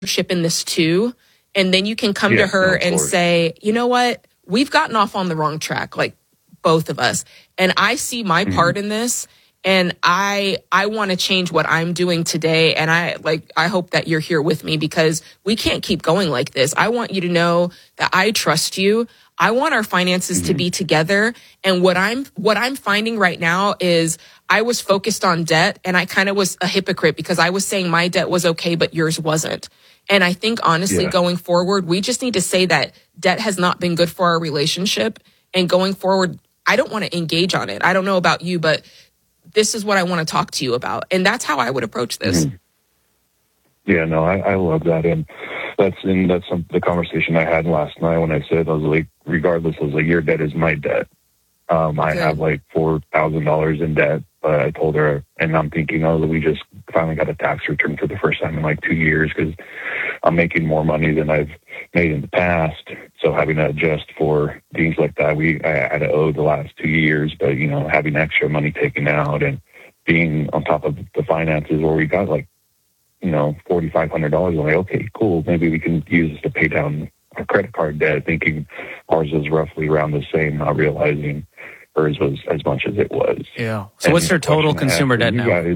in this too. And then you can come to her and say, you know what? We've gotten off on the wrong track, like both of us. And I see my part in this. And I want to change what I'm doing today. And I hope that you're here with me because we can't keep going like this. I want you to know that I trust you. I want our finances to be together. And what I'm finding right now is I was focused on debt and I kind of was a hypocrite because I was saying my debt was okay, but yours wasn't. And I think honestly, going forward, we just need to say that debt has not been good for our relationship. And going forward, I don't want to engage on it. I don't know about you, but this is what I want to talk to you about. And that's how I would approach this. Yeah, no, I love that. And that's the conversation I had last night when I said, I was like, regardless, I was like, your debt is my debt. I have like $4,000 in debt, but I told her, and I'm thinking, we just finally got a tax return for the first time in like 2 years because I'm making more money than I've made in the past. So having to adjust for things like that, I had to owe the last 2 years, but having extra money taken out and being on top of the finances where we got like, $4,500. I'm like, okay, cool. Maybe we can use this to pay down our credit card debt, thinking ours is roughly around the same, not realizing hers was as much as it was. Yeah. So what's your total consumer debt now? Guys,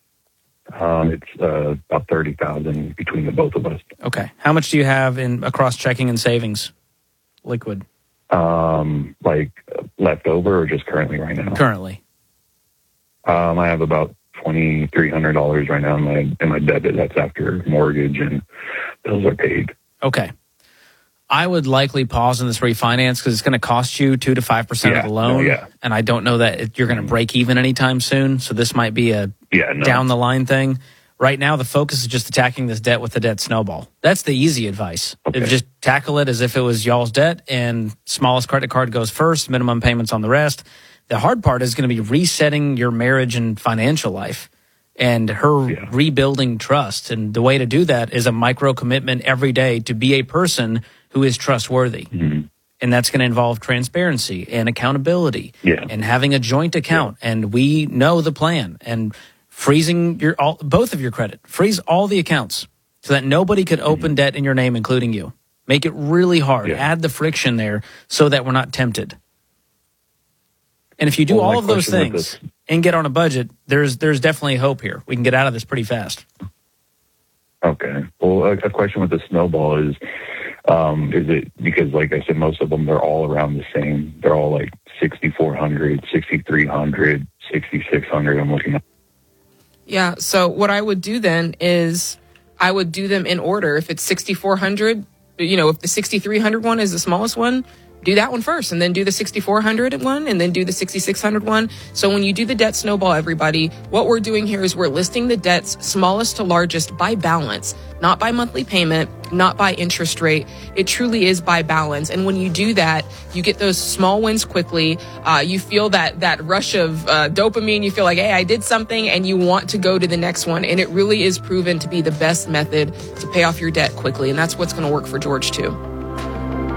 it's about $30,000 between the both of us. Okay. How much do you have across checking and savings, liquid? Like left over or just currently right now? Currently. I have about $2,300 right now in my debit. That's after mortgage and bills are paid. Okay. I would likely pause on this refinance because it's going to cost you 2 to 5% of the loan. And I don't know that you're going to break even anytime soon. So this might be a down the line thing. Right now, the focus is just attacking this debt with the debt snowball. That's the easy advice. Okay. Just tackle it as if it was y'all's debt and smallest credit card goes first, minimum payments on the rest. The hard part is going to be resetting your marriage and financial life and her rebuilding trust. And the way to do that is a micro commitment every day to be a person who is trustworthy. And that's going to involve transparency and accountability and having a joint account. And we know the plan and freezing both of your credit. Freeze all the accounts so that nobody could open debt in your name, including you. Make it really hard. Add the friction there so that we're not tempted. And if you do all of those things and get on a budget, there's definitely hope here. We can get out of this pretty fast. Okay. Well, a question with the snowball is it because, like I said, most of them, they're all around the same. They're all like 6,400, 6,300, 6,600. I'm looking at. Yeah. So what I would do then is I would do them in order. If it's 6,400, if the 6,300 one is the smallest one, do that one first and then do the 6,400 one and then do the 6,600 one. So when you do the debt snowball, everybody, what we're doing here is we're listing the debts smallest to largest by balance, not by monthly payment, not by interest rate. It truly is by balance. And when you do that, you get those small wins quickly. You feel that rush of dopamine. You feel like, hey, I did something, and you want to go to the next one. And it really is proven to be the best method to pay off your debt quickly. And that's what's going to work for George too.